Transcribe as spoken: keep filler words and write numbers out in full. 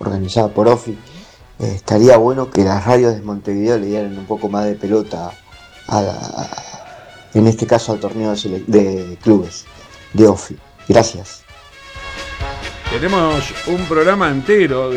organizada por O F I, eh, estaría bueno que las radios de Montevideo le dieran un poco más de pelota a, la, a en este caso al torneo de, sele- de clubes de O F I. Gracias. Tenemos un programa entero